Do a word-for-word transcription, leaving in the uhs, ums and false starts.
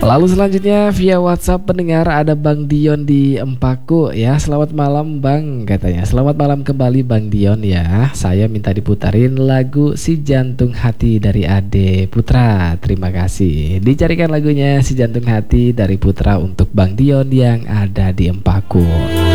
Lalu selanjutnya via WhatsApp pendengar ada Bang Dion di Empaku ya. Selamat malam Bang katanya. Selamat malam kembali Bang Dion ya. Saya minta diputarin lagu Si Jantung Hati dari Ade Putra. Terima kasih. Dicarikan lagunya Si Jantung Hati dari Putra untuk Bang Dion yang ada di Empaku.